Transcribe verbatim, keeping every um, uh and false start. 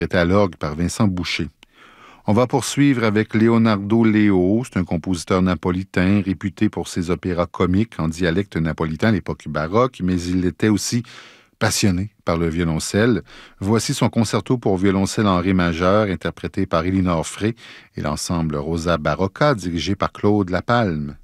interprété à l'orgue par Vincent Boucher. On va poursuivre avec Leonardo Leo. C'est un compositeur napolitain réputé pour ses opéras comiques en dialecte napolitain à l'époque baroque, mais il était aussi passionné par le violoncelle. Voici son concerto pour violoncelle en ré majeur, interprété par Elinor Frey et l'ensemble Rosa Barocca, dirigé par Claude Lapalme.